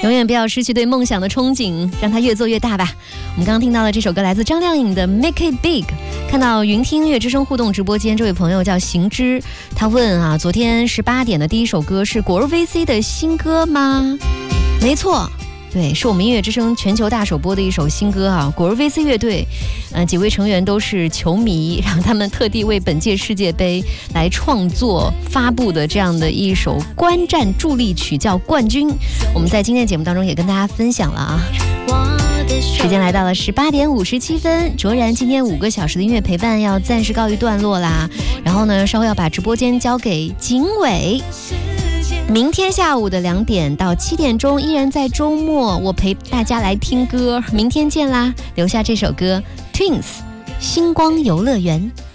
永远不要失去对梦想的憧憬，让它越做越大吧。我们刚刚听到的这首歌来自张靓颖的 Make It Big。 看到云听音乐之声互动直播间，这位朋友叫行之，他问啊，昨天18点的第一首歌是果儿 VC 的新歌吗？没错，对，是我们音乐之声全球大首播的一首新歌啊。果儿 VC 乐队几位成员都是球迷，然后他们特地为本届世界杯来创作发布的这样的一首观战助力曲，叫《冠军》。我们在今天节目当中也跟大家分享了啊。时间来到了18点57分，卓然今天5个小时的音乐陪伴要暂时告一段落啦。然后呢，稍后要把直播间交给景伟。明天下午的2点到7点钟，依然在周末，我陪大家来听歌。明天见啦！留下这首歌 Twins 星光游乐园。